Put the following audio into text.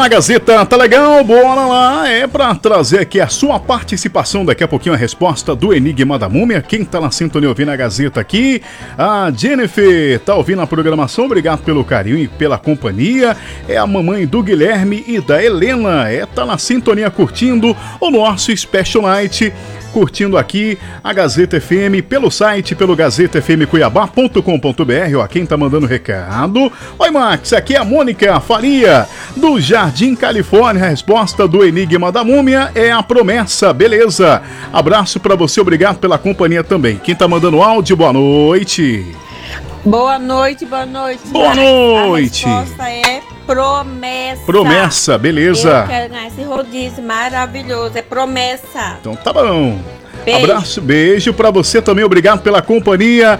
lá, Gazeta, tá legal? Bora lá, é pra trazer aqui a sua participação, daqui a pouquinho a resposta do Enigma da Múmia. Quem tá na sintonia ouvindo a Gazeta aqui? A Jennifer tá ouvindo a programação, obrigado pelo carinho e pela companhia. É a mamãe do Guilherme e da Helena, tá na sintonia curtindo o nosso Special Night, curtindo aqui a Gazeta FM pelo site, pelo gazetafmcuiabá.com.br. Ó, quem tá mandando recado? Oi, Max, aqui é a Mônica Faria, do Jardim Califórnia. A resposta do Enigma da Múmia é a promessa, beleza? Abraço pra você, obrigado pela companhia também. Quem tá mandando áudio, boa noite. Boa noite, boa noite. Boa noite. A resposta é promessa. Promessa, beleza. Eu quero ganhar esse rodízio maravilhoso, é promessa. Então tá bom. Beijo. Abraço, beijo pra você também, obrigado pela companhia.